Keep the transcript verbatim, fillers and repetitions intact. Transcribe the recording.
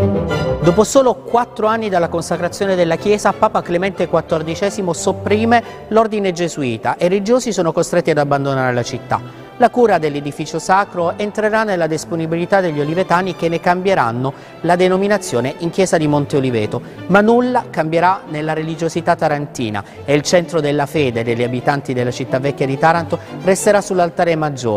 Dopo solo quattro anni dalla consacrazione della Chiesa, Papa Clemente quattordicesimo sopprime l'ordine gesuita e i religiosi sono costretti ad abbandonare la città. La cura dell'edificio sacro entrerà nella disponibilità degli olivetani, che ne cambieranno la denominazione in Chiesa di Monte Oliveto, ma nulla cambierà nella religiosità tarantina e il centro della fede degli abitanti della città vecchia di Taranto resterà sull'altare maggiore.